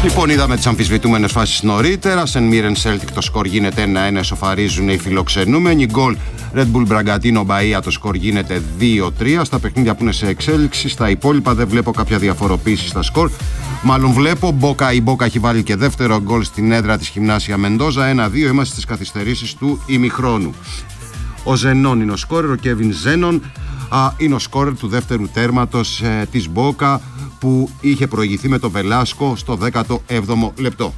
Λοιπόν, είδαμε τις αμφισβητούμενες φάσεις νωρίτερα. Σεν Μίρεν Celtic το σκορ γίνεται 1-1, εσωφαρίζουν οι φιλοξενούμενοι. Γκολ Red Bull Bragantino Bahia το σκορ γίνεται 2-3. Στα παιχνίδια που είναι σε εξέλιξη, στα υπόλοιπα δεν βλέπω κάποια διαφοροποίηση στα σκορ. Μάλλον βλέπω η Μπόκα έχει βάλει και δεύτερο γκολ στην έδρα της Γυμνάσια Μεντόζα. 1-2, είμαστε στις καθυστερήσεις του ημιχρόνου. Ο Ζενών είναι ο σκόρερ, ο Κέβιν Ζένον είναι ο σκόρερ του δεύτερου τέρματος της Μπόκα, που είχε προηγηθεί με το Βελάσκο στο 17ο λεπτό.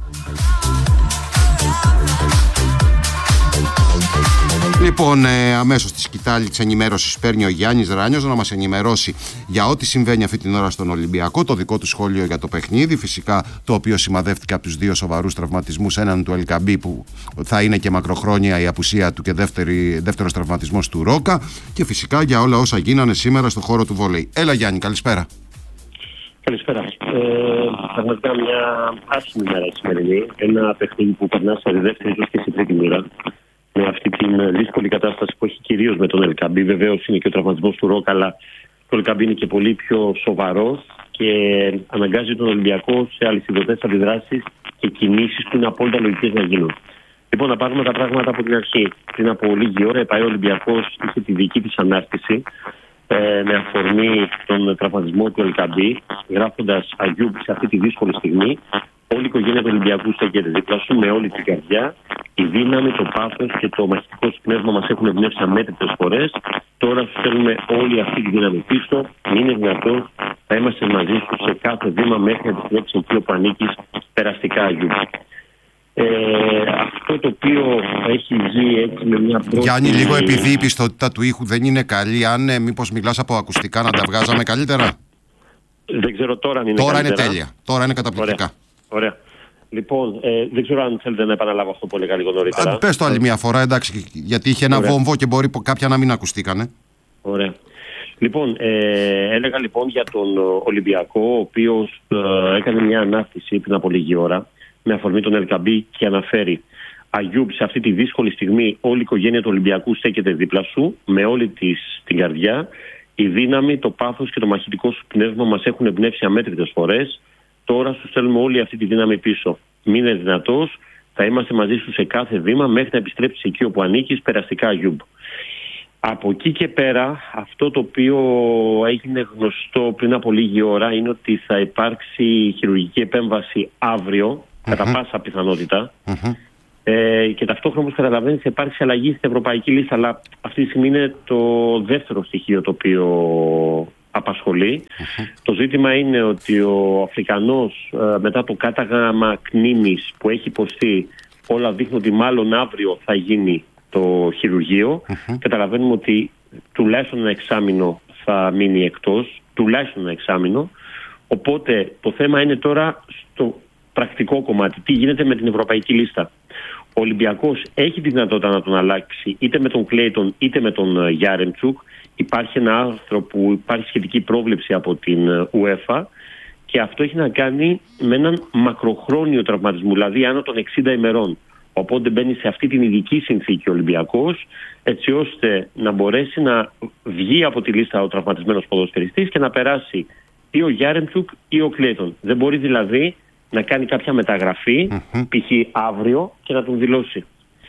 Λοιπόν, αμέσως στη σκητάλη της ενημέρωσης παίρνει ο Γιάννης Ράνιος να μας ενημερώσει για ό,τι συμβαίνει αυτή την ώρα στον Ολυμπιακό, το δικό του σχόλιο για το παιχνίδι, φυσικά το οποίο σημαδεύτηκε από τους δύο σοβαρούς τραυματισμούς, έναν του Ελκαμπή που θα είναι και μακροχρόνια η απουσία του και δεύτερος τραυματισμός του Ρόκα, και φυσικά για όλα όσα γίνανε σήμερα στο χώρο του βόλεϊ. Έλα Γιάννη, καλησπέρα. Καλησπέρα. Πραγματικά μια άσχημη μέρα η σημερινή. Ένα παιχνίδι που περνά σε δεύτερη, ίσως και σε τρίτη μοίρα. Με αυτή την δύσκολη κατάσταση που έχει κυρίως με τον Ελκαμπή. Βεβαίως είναι και ο τραυματισμός του Ρόκα, αλλά το Ελκαμπή είναι και πολύ πιο σοβαρός και αναγκάζει τον Ολυμπιακό σε αλυσιδωτές αντιδράσεις και κινήσεις που είναι απόλυτα λογικές να γίνουν. Λοιπόν, να πάρουμε τα πράγματα από την αρχή. Πριν από λίγη ώρα, ο Ολυμπιακός είχε τη δική της ανάρτηση με αφορμή τον τραυματισμό του Ελκαμπή, γράφοντας Αγιούμπ σε αυτή τη δύσκολη στιγμή. Όλη η οικογένεια του Ολυμπιακού στέκεται δίπλα σου με όλη την καρδιά. Η δύναμη, το πάθος και το μαχητικό σου πνεύμα μας έχουν εμπνεύσει αμέτρητες φορές. Τώρα σου στέλνουμε όλη αυτή τη δύναμη πίσω. Μην είναι δυνατόν, θα είμαστε μαζί σου σε κάθε βήμα μέχρι να επιστρέψει εκεί όπου ανήκεις περαστικά, Αγιούμπ. Αυτό το οποίο έχει ζει έτσι με μια πρώτη... Γιάννη, λίγο επειδή η πιστότητα του ήχου δεν είναι καλή, αν μήπως μιλάς από ακουστικά να τα βγάζαμε καλύτερα. Δεν ξέρω τώρα αν είναι τώρα καλύτερα. Είναι τέλεια, τώρα είναι καταπληκτικά. Ωραία. Λοιπόν, δεν ξέρω αν θέλετε να επαναλάβω αυτό που έλεγα λίγο νωρίτερα. Πες το άλλη μια φορά, εντάξει, γιατί είχε ένα βόμβο και μπορεί κάποια να μην ακουστήκανε. Ωραία. Λοιπόν, έλεγα λοιπόν για τον Ολυμπιακό, ο οποίος έκανε μια ανάρτηση πριν από λίγη ώρα με αφορμή τον Ελκαμπή και αναφέρει Αγιούμπ, σε αυτή τη δύσκολη στιγμή όλη η οικογένεια του Ολυμπιακού στέκεται δίπλα σου με όλη την καρδιά. Η δύναμη, το πάθος και το μαχητικό σου πνεύμα μας έχουν εμπνεύσει αμέτρητες φορές. Τώρα σου στέλνουμε όλη αυτή τη δύναμη πίσω. Μην είναι δυνατός, θα είμαστε μαζί σου σε κάθε βήμα μέχρι να επιστρέψεις εκεί όπου ανήκεις περαστικά, Αγιούμπ. Από εκεί και πέρα, αυτό το οποίο έγινε γνωστό πριν από λίγη ώρα είναι ότι θα υπάρξει χειρουργική επέμβαση αύριο, κατά πάσα πιθανότητα. Και ταυτόχρονα, όπως καταλαβαίνεις, θα υπάρξει αλλαγή στην ευρωπαϊκή λίστα. Αλλά αυτή τη στιγμή είναι το δεύτερο στοιχείο το οποίο απασχολεί. Το ζήτημα είναι ότι ο Αφρικανός, μετά το κάταγμα κνήμης που έχει υποστεί, όλα δείχνουν ότι μάλλον αύριο θα γίνει το χειρουργείο. Καταλαβαίνουμε ότι τουλάχιστον ένα εξάμηνο θα μείνει εκτός, τουλάχιστον ένα εξάμηνο. Οπότε το θέμα είναι τώρα στο πρακτικό κομμάτι. Τι γίνεται με την ευρωπαϊκή λίστα. Ο Ολυμπιακός έχει τη δυνατότητα να τον αλλάξει είτε με τον Κλέιτον είτε με τον Γιάρεμτσουκ. Υπάρχει ένα άρθρο που υπάρχει σχετική πρόβλεψη από την UEFA και αυτό έχει να κάνει με έναν μακροχρόνιο τραυματισμό, δηλαδή άνω των 60 ημερών. Οπότε μπαίνει σε αυτή την ειδική συνθήκη ο Ολυμπιακός, έτσι ώστε να μπορέσει να βγει από τη λίστα ο τραυματισμένος ποδοσφαιριστής και να περάσει ή ο Γιάρεμτσουκ ή ο Κλέιτον. Δεν μπορεί δηλαδή να κάνει κάποια μεταγραφή, π.χ. αύριο, και να τον δηλώσει.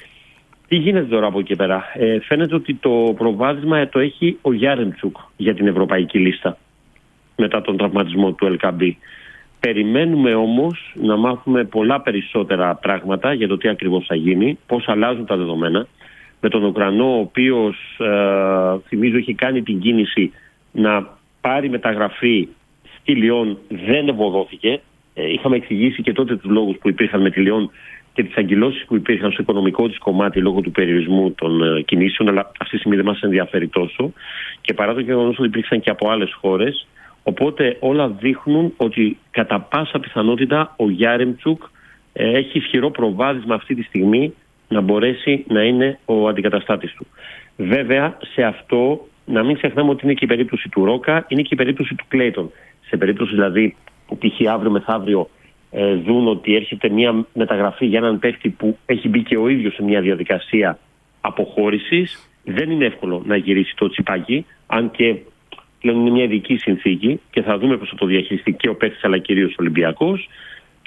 Τι γίνεται τώρα από εκεί πέρα. Φαίνεται ότι το προβάδισμα το έχει ο Γιάρεμτσουκ για την ευρωπαϊκή λίστα μετά τον τραυματισμό του Ελκαμπή. Περιμένουμε όμως να μάθουμε πολλά περισσότερα πράγματα για το τι ακριβώς θα γίνει, πώς αλλάζουν τα δεδομένα. Με τον Ουκρανό, ο οποίος θυμίζω έχει κάνει την κίνηση να πάρει μεταγραφή στη Λιόν, δεν ευωδόθηκε. Είχαμε εξηγήσει και τότε τους λόγους που υπήρχαν με τη Λιόν και τις αγκυλώσεις που υπήρχαν στο οικονομικό της κομμάτι λόγω του περιορισμού των κινήσεων, αλλά αυτή τη στιγμή δεν μας ενδιαφέρει τόσο. Και παρά το γεγονός ότι υπήρξαν και από άλλες χώρες, οπότε όλα δείχνουν ότι κατά πάσα πιθανότητα ο Γιάρεμτσουκ έχει ισχυρό προβάδισμα αυτή τη στιγμή να μπορέσει να είναι ο αντικαταστάτης του. Βέβαια, σε αυτό να μην ξεχνάμε ότι είναι και η περίπτωση του Ρόκα, είναι και η περίπτωση του Κλέιτον. Σε περίπτωση δηλαδή που π.χ. αύριο μεθαύριο δουν ότι έρχεται μια μεταγραφή για έναν παίκτη που έχει μπει και ο ίδιος σε μια διαδικασία αποχώρησης, δεν είναι εύκολο να γυρίσει το τσιπάκι, αν και πλέον είναι μια ειδική συνθήκη και θα δούμε πώς θα το διαχειριστεί και ο παίκτης αλλά κυρίως ο Ολυμπιακός.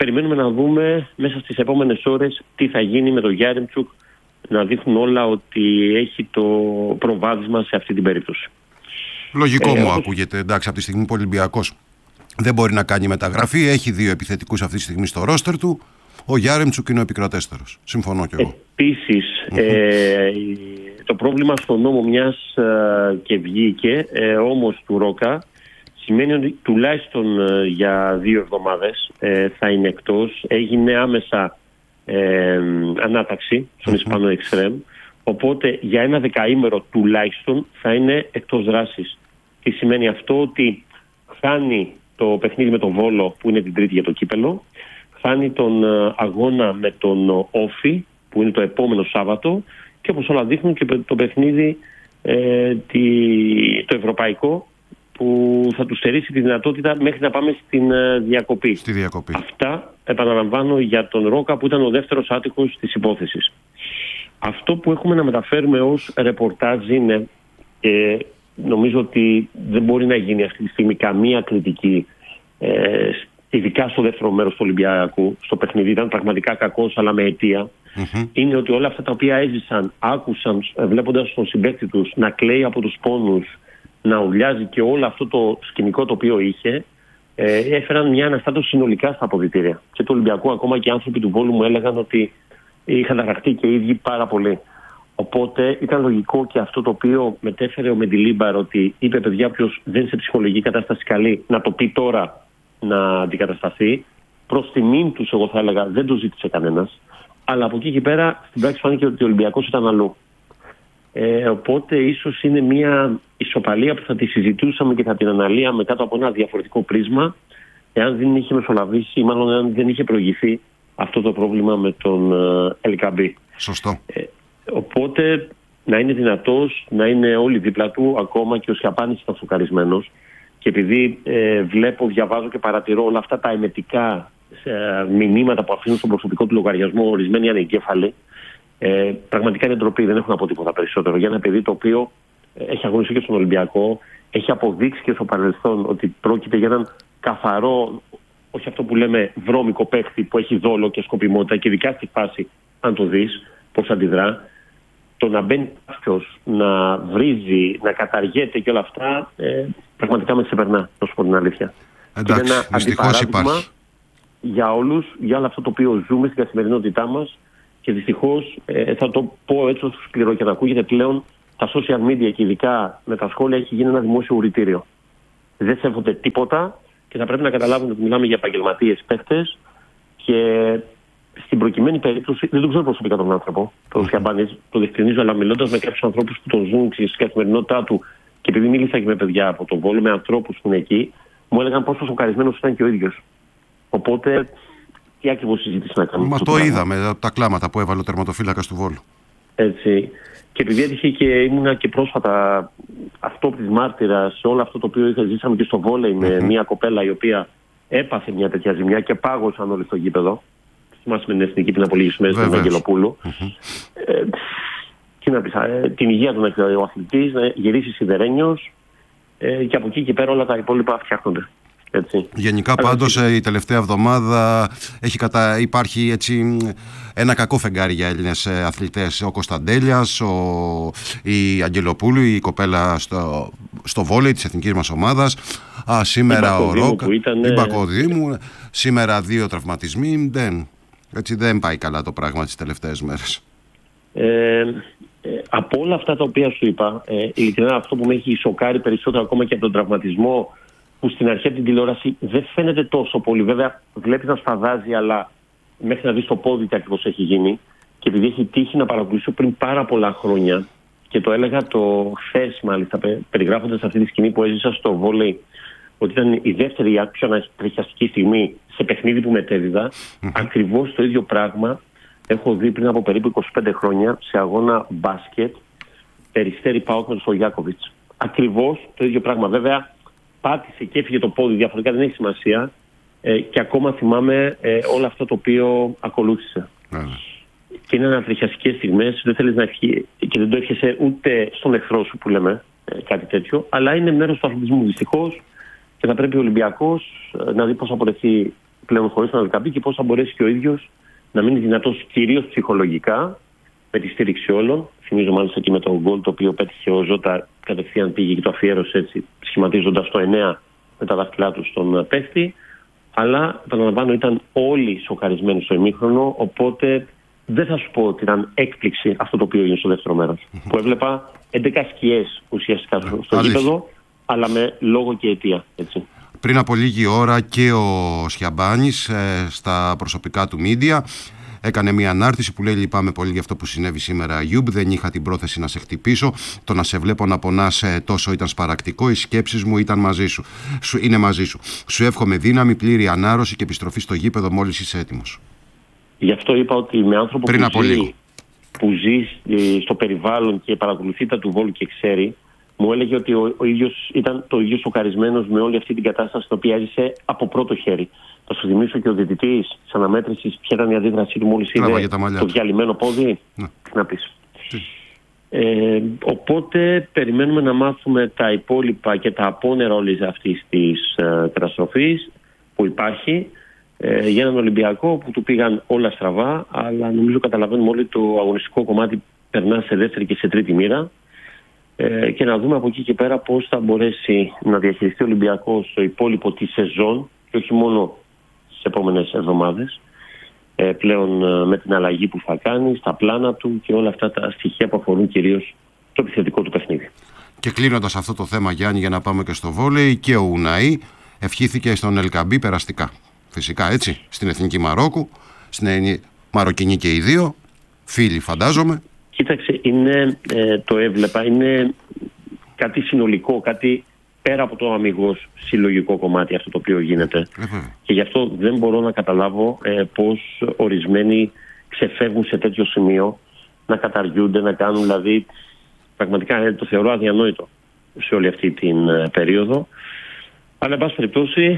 περιμένουμε να δούμε μέσα στις επόμενες ώρες τι θα γίνει με τον Γιάρεμτσουκ, να δείχνουν όλα ότι έχει το προβάδισμα σε αυτή την περίπτωση. Λογικό μου ακούγεται. Εντάξει, από τη στιγμή που ο Ολυμπιακός δεν μπορεί να κάνει μεταγραφή, έχει 2 επιθετικούς αυτή τη στιγμή στο ρόστερ του, ο Γιάρεμτσουκ είναι ο επικρατέστερος. Συμφωνώ κι εγώ. Επίσης, το πρόβλημα στο νόμο μιας και βγήκε όμως του Ρόκα σημαίνει ότι τουλάχιστον για 2 εβδομάδες θα είναι εκτός. Έγινε άμεσα ανάταξη στον Ισπανό Εξτρέμ, οπότε για ένα δεκαήμερο τουλάχιστον θα είναι εκτός δράσης. Τι σημαίνει αυτό? Ότι χάνει το παιχνίδι με τον Βόλο που είναι την Τρίτη για το κύπελο, χάνει τον αγώνα με τον Όφι που είναι το επόμενο Σάββατο και όπως όλα δείχνουν και το παιχνίδι το ευρωπαϊκό που θα του στερήσει τη δυνατότητα μέχρι να πάμε στην διακοπή. Στη διακοπή. Αυτά επαναλαμβάνω για τον Ρόκα που ήταν ο δεύτερος άτυχος της υπόθεσης. Αυτό που έχουμε να μεταφέρουμε ως ρεπορτάζ είναι, νομίζω ότι δεν μπορεί να γίνει αυτή τη στιγμή καμία κριτική, ειδικά στο δεύτερο μέρος του Ολυμπιακού. Στο παιχνίδι ήταν πραγματικά κακός, αλλά με αιτία. Είναι ότι όλα αυτά τα οποία έζησαν, άκουσαν βλέποντας τον συμπαίκτη τους να κλαίει από τους πόνους, να ουρλιάζει και όλο αυτό το σκηνικό το οποίο είχε, έφεραν μια αναστάτωση συνολικά στα αποδυτήρια. Και του Ολυμπιακού, ακόμα και οι άνθρωποι του Βόλου μου έλεγαν ότι είχαν ταραχτεί και οι ίδιοι πάρα πολύ. Οπότε ήταν λογικό και αυτό το οποίο μετέφερε ο Μεντιλίμπαρ, ότι είπε παιδιά, ποιος δεν είναι σε ψυχολογική κατάσταση καλή, να το πει τώρα να αντικατασταθεί. Προς τιμήν τους, εγώ θα έλεγα, δεν το ζήτησε κανένας. Αλλά από εκεί και πέρα στην πράξη φάνηκε ότι ο Ολυμπιακός ήταν αλλού. Οπότε ίσως είναι μια ισοπαλία που θα τη συζητούσαμε και θα την αναλύαμε κάτω από ένα διαφορετικό πρίσμα, εάν δεν είχε μεσολαβήσει ή μάλλον εάν δεν είχε προηγηθεί αυτό το πρόβλημα με τον Ελκαμπή. Σωστό. Οπότε να είναι δυνατός, να είναι όλοι δίπλα του, ακόμα και ο Σιαπάνης ήταν σοκαρισμένος. Και επειδή βλέπω, διαβάζω και παρατηρώ όλα αυτά τα εμετικά μηνύματα που αφήνουν στον προσωπικό του λογαριασμό ορισμένοι ανεγκέφαλοι, πραγματικά είναι ντροπή, δεν έχω να πω τίποτα περισσότερο. Για ένα παιδί το οποίο έχει αγωνιστεί και στον Ολυμπιακό, έχει αποδείξει και στο παρελθόν ότι πρόκειται για έναν καθαρό, όχι αυτό που λέμε βρώμικο παίχτη που έχει δόλο και σκοπιμότητα, και ειδικά στη φάση, αν το δεις πώς αντιδρά. Το να μπαίνει κάποιος, να βρίζει, να καταργέται και όλα αυτά, πραγματικά με ξεπερνά, να σου πω την αλήθεια. Εντάξει, είναι ένα αντιπαράδειγμα για όλους, για όλο αυτό το οποίο ζούμε στην καθημερινότητά μας. Και δυστυχώς θα το πω έτσι όσο σκληρό και να ακούγεται, πλέον τα social media και ειδικά με τα σχόλια έχει γίνει ένα δημόσιο ουρητήριο. Δεν σέβονται τίποτα και θα πρέπει να καταλάβουν ότι μιλάμε για επαγγελματίες παίχτες και στην προκειμένη περίπτωση, δεν τον ξέρω προσωπικά τον άνθρωπο, τον Σιαμπάνης, το διευκρινίζω, αλλά μιλώντας με κάποιους ανθρώπους που τον ζουν στην καθημερινότητά του και επειδή μίλησα και με παιδιά από τον Βόλο, με ανθρώπους που είναι εκεί, μου έλεγαν πόσο σοκαρισμένος ήταν και ο ίδιος. Οπότε, τι ακριβώς συζήτηση να κάνουμε? Μα το είδαμε, τα κλάματα που έβαλε ο τερματοφύλακας του Βόλου. Έτσι. Και επειδή έτυχε και ήμουνα και πρόσφατα αυτόπτης μάρτυρας σε όλο αυτό το οποίο ζήσαμε και στο βόλεϊ με μια κοπέλα η οποία έπαθε μια τέτοια ζημιά και πάγωσαν όλοι στο γήπεδο. Θυμάσαι με την εθνική πριν από λίγες μέρες του Αγγελοπούλου. Τι να πεις, την υγεία του να έχει ο αθλητής, να γυρίσει σιδερένιος και από εκεί και πέρα όλα τα υπόλοιπα φτιάχνονται. Έτσι. Γενικά πάντως η τελευταία εβδομάδα υπάρχει έτσι ένα κακό φεγγάρι για Έλληνες αθλητές. Ο Κωνσταντέλιας, η Αγγελοπούλου, η κοπέλα στο βόλεϊ της εθνικής μας ομάδας. Σήμερα ο Ρόκα, η Μπακοδήμου. Σήμερα 2 τραυματισμοί. Δεν πάει καλά το πράγμα τις τελευταίες μέρες. Από όλα αυτά τα οποία σου είπα, ειλικρινά αυτό που με έχει σοκάρει περισσότερο ακόμα και από τον τραυματισμό, που στην αρχή από την τηλεόραση δεν φαίνεται τόσο πολύ. Βέβαια, βλέπεις να σφαδάζει, αλλά μέχρι να δεις το πόδι τι ακριβώς έχει γίνει. Και επειδή έχει τύχει να παρακολουθήσω πριν πάρα πολλά χρόνια, και το έλεγα το χθες μάλιστα, περιγράφοντας αυτή τη σκηνή που έζησα στο βόλεϊ, ότι ήταν η δεύτερη πιο ανατριχιαστική στιγμή σε παιχνίδι που μετέδιδα. Ακριβώς το ίδιο πράγμα έχω δει πριν από περίπου 25 χρόνια σε αγώνα μπάσκετ Περιστέρι ΠΑΟΚ με τον Στογιάκοβιτς. Ακριβώς το ίδιο πράγμα. Βέβαια, πάτησε και έφυγε το πόδι, διαφορετικά δεν έχει σημασία, και ακόμα θυμάμαι όλο αυτό το οποίο ακολούθησε. Και είναι ανατριχιαστικές στιγμές, δεν θέλεις να ευχεί και δεν το εύχεσαι ούτε στον εχθρό σου που λέμε κάτι τέτοιο, αλλά είναι μέρος του αθλητισμού δυστυχώς και θα πρέπει ο Ολυμπιακός να δει πώς θα πορευτεί πλέον χωρίς τον Ελκαμπή και πώς θα μπορέσει και ο ίδιος να μείνει δυνατός κυρίως ψυχολογικά με τη στήριξη όλων. Θυμίζω μάλιστα και με τον γκολ το οποίο πέτυχε ο Ζώτα, κατευθείαν πήγε και το αφιέρωσε έτσι, σχηματίζοντας το 9 με τα δάχτυλά του στον παίχτη. Αλλά επαναλαμβάνω, ήταν όλοι σοκαρισμένοι στο ημίχρονο, οπότε δεν θα σου πω ότι ήταν έκπληξη αυτό το οποίο έγινε στο δεύτερο μέρος. Που έβλεπα 11 σκιές ουσιαστικά στο γήπεδο, αλλά με λόγο και αιτία. Έτσι. Πριν από λίγη ώρα και ο Σιαμπάνης στα προσωπικά του μίντια έκανε μια ανάρτηση που λέει: λυπάμαι πολύ για αυτό που συνέβη σήμερα, Αγιούμπ. Δεν είχα την πρόθεση να σε χτυπήσω. Το να σε βλέπω να πονάς τόσο ήταν σπαρακτικό. Οι σκέψεις μου ήταν μαζί σου. Είναι μαζί σου. Σου εύχομαι δύναμη, πλήρη ανάρρωση και επιστροφή στο γήπεδο μόλις είσαι έτοιμος. Γι' αυτό είπα ότι με άνθρωπο που ζει στο περιβάλλον και παρακολουθεί τα του Βόλου και ξέρει, μου έλεγε ότι ο ίδιος ήταν το ίδιο σοκαρισμένος με όλη αυτή την κατάσταση την οποία έζησε από πρώτο χέρι. Θα σου θυμίσω και ο διαιτητής της αναμέτρησης, ποια ήταν η αντίδρασή του μόλις είδε το διαλυμένο πόδι. Τι να πεις. Οπότε περιμένουμε να μάθουμε τα υπόλοιπα και τα απόνερα όλης αυτής της καταστροφής που υπάρχει για έναν Ολυμπιακό που του πήγαν όλα στραβά, αλλά νομίζω καταλαβαίνουμε όλοι το αγωνιστικό κομμάτι περνά σε δεύτερη και σε τρίτη μοίρα. Και να δούμε από εκεί και πέρα πώς θα μπορέσει να διαχειριστεί ο Ολυμπιακός στο υπόλοιπο τη σεζόν και όχι μόνο στις επόμενες εβδομάδες, πλέον με την αλλαγή που θα κάνει, στα πλάνα του και όλα αυτά τα στοιχεία που αφορούν κυρίως το επιθετικό του παιχνίδι. Και κλείνοντας αυτό το θέμα, Γιάννη, για να πάμε και στο βόλεϊ, και ο Ουναή ευχήθηκε στον Ελκαμπή περαστικά. Φυσικά, έτσι, στην Εθνική Μαρόκου, στην Μαροκινή και οι δύο, φίλοι φαντάζομαι. Κοίταξε, το έβλεπα, είναι κάτι συνολικό, κάτι πέρα από το αμιγώς συλλογικό κομμάτι αυτό το οποίο γίνεται. Και γι' αυτό δεν μπορώ να καταλάβω πώς ορισμένοι ξεφεύγουν σε τέτοιο σημείο, να καταργούνται, να κάνουν, δηλαδή πραγματικά το θεωρώ αδιανόητο σε όλη αυτή την περίοδο. Αλλά εν πάση περιπτώσει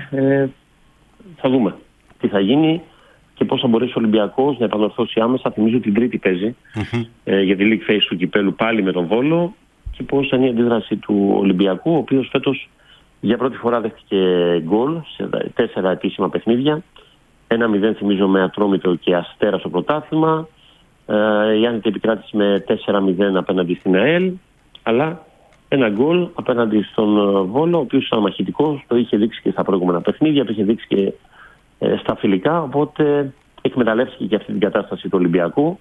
θα δούμε τι θα γίνει και πώς θα μπορέσει ο Ολυμπιακός να επανορθώσει άμεσα. Θυμίζω την Τρίτη παίζει για τη League Phase του κυπέλου πάλι με τον Βόλο και πώς θα είναι η αντίδραση του Ολυμπιακού, ο οποίος φέτος για πρώτη φορά δέχτηκε γκολ σε 4 επίσημα παιχνίδια. 1-0 θυμίζω με Ατρόμητο και Αστέρα στο πρωτάθλημα. Η άνετη επικράτηση με 4-0 απέναντι στην ΑΕΛ, αλλά ένα γκολ απέναντι στον Βόλο, ο οποίος ήταν μαχητικός, το είχε δείξει και στα προηγούμενα παιχνίδια, το είχε δείξει και στα φιλικά, οπότε εκμεταλλεύτηκε και αυτή την κατάσταση του Ολυμπιακού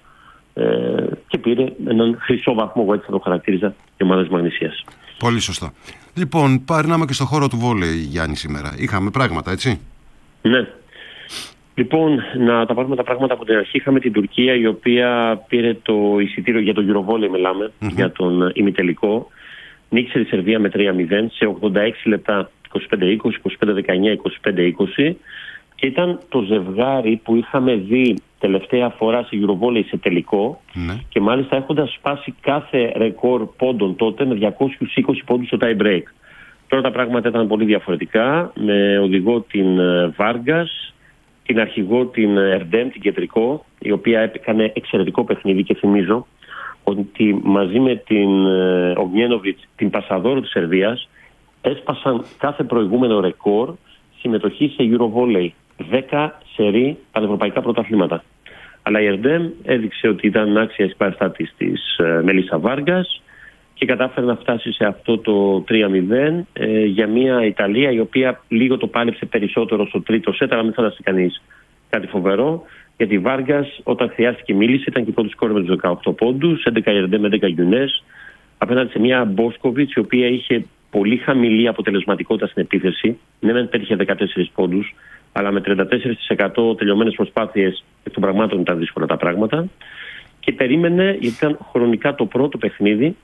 και πήρε έναν χρυσό βαθμό, εγώ έτσι θα το χαρακτήριζα, η ομάδα της Μαγνησίας. Πολύ σωστά. Λοιπόν, περνάμε και στο χώρο του βόλεϊ, Γιάννη, σήμερα. Είχαμε πράγματα, έτσι? Ναι. Λοιπόν, να τα πάρουμε τα πράγματα από την αρχή. Είχαμε την Τουρκία, η οποία πήρε το εισιτήριο για το Eurovόλεϊ, μιλάμε, για τον ημιτελικό. Νίκησε τη Σερβία με 3-0 σε 86 λεπτά, 25-20, 25-19, 25-20. Και ήταν το ζευγάρι που είχαμε δει τελευταία φορά σε Eurovόλεϊ σε τελικό και μάλιστα έχοντας σπάσει κάθε ρεκόρ πόντων τότε με 220 πόντους στο tie break. Τώρα τα πράγματα ήταν πολύ διαφορετικά, με οδηγό την Βάργκας, την αρχηγό την Ερντέμ, την κεντρικό, η οποία έκανε εξαιρετικό παιχνίδι και θυμίζω ότι μαζί με την Ογνιένοβιτς, την πασαδόρο της Σερβίας, έσπασαν κάθε προηγούμενο ρεκόρ συμμετοχή σε Eurovόλεϊ. 10 σερί πανευρωπαϊκά πρωταθλήματα. Αλλά η Ερντέμ έδειξε ότι ήταν άξια η παραστάτης της Μελίσσα Βάργκας και κατάφερε να φτάσει σε αυτό το 3-0 για μια Ιταλία η οποία λίγο το πάλεψε περισσότερο στο τρίτο σετ, αλλά μην φανταστεί κανείς κάτι φοβερό, γιατί η Βάργκας όταν χρειάστηκε μίλησε, ήταν και πρώτο σκόρ με τους 18 πόντους, 11 Ερντέμ, 11 Γιουνές, απέναντι σε μια Μπόσκοβιτς η οποία είχε πολύ χαμηλή αποτελεσματικότητα στην επίθεση. Ναι, δεν πέτυχε 14 πόντους, αλλά με 34% τελειωμένες προσπάθειες εκ των πραγμάτων ήταν δύσκολα τα πράγματα. Και περίμενε, γιατί ήταν χρονικά το πρώτο παιχνίδι,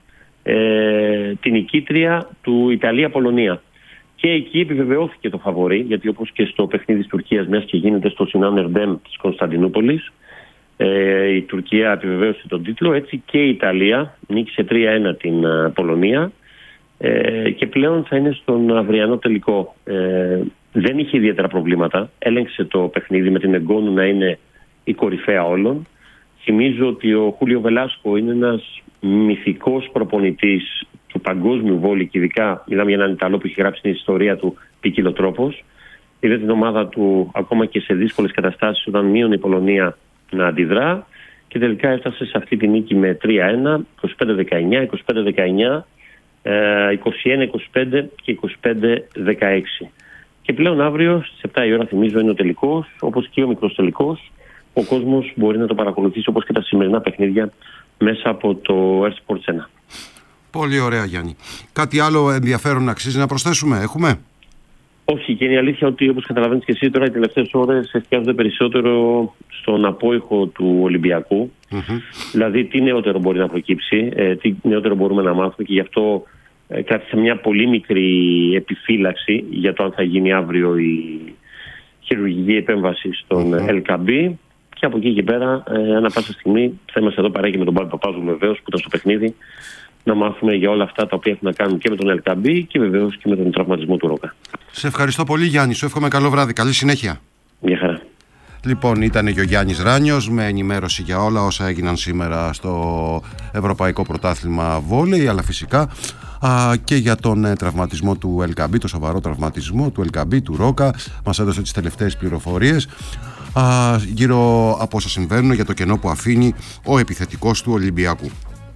την νικήτρια του Ιταλία-Πολωνία. Και εκεί επιβεβαιώθηκε το φαβορί, γιατί όπως και στο παιχνίδι της Τουρκίας, μιας και γίνεται στο Σινάν Ερντέμ της Κωνσταντινούπολης, η Τουρκία επιβεβαίωσε τον τίτλο, έτσι και η Ιταλία νίκησε 3-1 την Πολωνία και πλέον θα είναι στον αυριανό τελικό. Δεν είχε ιδιαίτερα προβλήματα. Έλεγξε το παιχνίδι με την Εγκόνου να είναι η κορυφαία όλων. Θυμίζω ότι ο Χούλιο Βελάσκο είναι ένας μυθικός προπονητής του παγκόσμιου βόλεϊ και ειδικά μιλάμε για έναν Ιταλό που έχει γράψει την ιστορία του ποικιλοτρόπως. είδε την ομάδα του ακόμα και σε δύσκολες καταστάσεις όταν μείωνε η Πολωνία να αντιδρά και τελικά έφτασε σε αυτή τη νίκη με 3-1, 25-19, 25-19, 21-25 και 25-16. Και πλέον αύριο στις 7 η ώρα, θυμίζω, είναι ο τελικός, όπως και ο μικρός τελικός. Ο κόσμος μπορεί να το παρακολουθήσει όπως και τα σημερινά παιχνίδια μέσα από το Earth Sports 1. Πολύ ωραία, Γιάννη. Κάτι άλλο ενδιαφέρον αξίζει να προσθέσουμε, έχουμε? Όχι, και είναι η αλήθεια ότι, όπως καταλαβαίνεις και εσύ, τώρα οι τελευταίες ώρες εστιάζονται περισσότερο στον απόϊχο του Ολυμπιακού. Δηλαδή, τι νεότερο μπορεί να προκύψει, τι νεότερο μπορούμε να μάθουμε, και γι' αυτό κράτησα μια πολύ μικρή επιφύλαξη για το αν θα γίνει αύριο η χειρουργική επέμβαση στον LKB. Και από εκεί και πέρα, ανά πάσα στιγμή, θα είμαστε εδώ παρά και με τον Μπάμπη Παπάζου, βεβαίως, που ήταν στο παιχνίδι, να μάθουμε για όλα αυτά τα οποία έχουν να κάνουν και με τον LKB και βεβαίως και με τον τραυματισμό του Ρόκα. Σε ευχαριστώ πολύ, Γιάννη. Σου εύχομαι καλό βράδυ. Καλή συνέχεια. Γεια χαρά. Λοιπόν, ήταν και ο Γιάννης Ράνιος με ενημέρωση για όλα όσα έγιναν σήμερα στο Ευρωπαϊκό Πρωτάθλημα Βόλεϊ, αλλά φυσικά και για τον τραυματισμό του LKB, το σοβαρό τραυματισμό του LKB, του Ρόκα. Μας έδωσε τις τελευταίες πληροφορίες γύρω από όσα συμβαίνουν, για το κενό που αφήνει ο επιθετικός του Ολυμπιακού.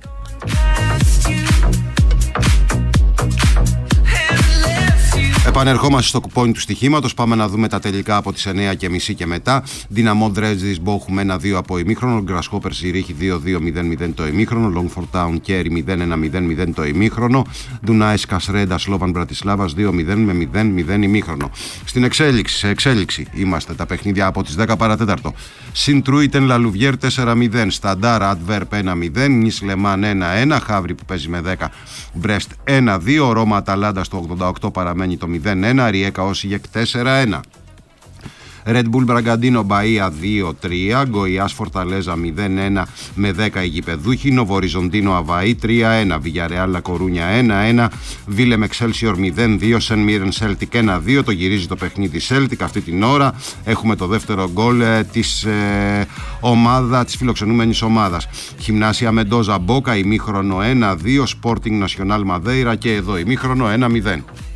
Επανερχόμαστε στο κουπόνι του στοιχήματος. Πάμε να δούμε τα τελικά από τις 9:30 και μετά. Δυναμό Δρέσδης Μπόχουμ 1-2 από ημίχρονο. Γκρασχόπερ Ζηρίχη 2-2-0-0 το ημίχρονο. Λόγφορντ Τάουν Κέρι 0-1-0-0 το ημίχρονο. Δουνάης Κασρέντα Σλόβαν Μπρατισλάβας 2-0-0 ημίχρονο. Στην εξέλιξη είμαστε τα παιχνίδια από τις 10 παρατέταρτο. Συντρούιτεν Λαλουβιέρ 4-0. Σταντάρ Αντβέρπ 1-0. Νις Λεμάν 1-1. Χαύρι που παίζει με 10. Μπρέστ 1-2. Ρώμα Αταλάντα στο 88 παραμένει το 0-1, Ριέκα Όσιγεκ 4-1. Red Bull Bragantino Μπαΐα 2-3, Γκοϊάς Φορταλέζα 0-1 με 10 οι γηπεδούχοι, Νοβοριζοντίνο Αβαή 3-1, Βιγιαρεάλ Λα Κορούνια 1-1, Βίλεμ Εξέλσιορ 0-2, Σεν Μίρεν Σέλτικ 1-2, το γυρίζει το παιχνίδι Σέλτικ αυτή την ώρα. Έχουμε το δεύτερο γκολ της φιλοξενούμενης ομάδας. Γυμνάσια Μεντόζα Μπόκα ημίχρονο 1-2, Sporting Nacional Madeira και εδώ ημίχρονο 1-0.